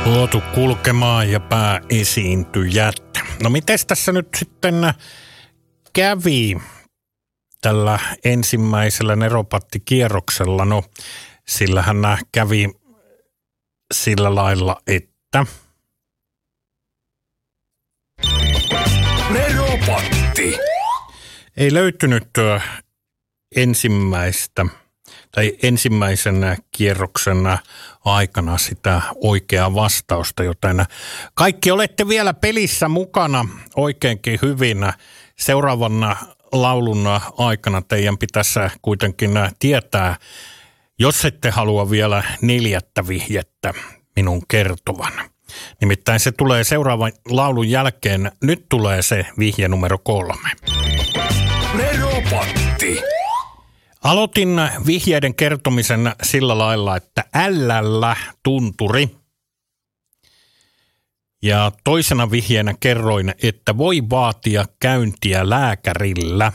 Luotu kulkemaan ja pääesiintyjät. No mites tässä nyt sitten kävi tällä ensimmäisellä neropattikierroksella? No sillähän kävi sillä lailla, että Neropatti. Ei löytynyt ensimmäisen kierroksen aikana sitä oikeaa vastausta, joten kaikki olette vielä pelissä mukana oikeinkin hyvin. Seuraavan laulun aikana teidän pitäisi kuitenkin tietää, jos ette halua vielä 4. vihjettä minun kertovan. Nimittäin se tulee seuraavan laulun jälkeen. Nyt tulee se vihje numero 3. Neropatti. Aloitin vihjeiden kertomisen sillä lailla, että L:llä tunturi. Ja toisena vihjeenä kerroin, että voi vaatia käyntiä lääkärillä.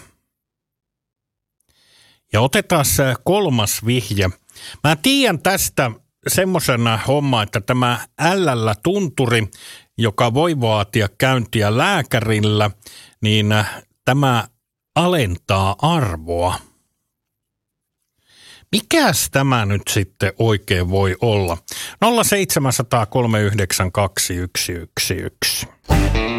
Ja otetaan se 3. vihje. Mä tiedän tästä semmoisen homma, että tämä L:llä tunturi, joka voi vaatia käyntiä lääkärillä, niin tämä alentaa arvoa. Mikäs tämä nyt sitten oikein voi olla? 07003921111.